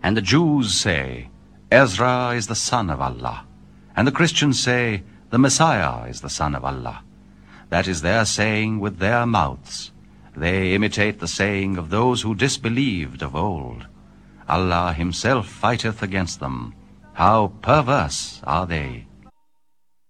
And the Jews say, Ezra is the son of Allah. And the Christians say, the Messiah is the son of Allah. That is their saying with their mouths. They imitate the saying of those who disbelieved of old. Allah himself fighteth against them. How perverse are they!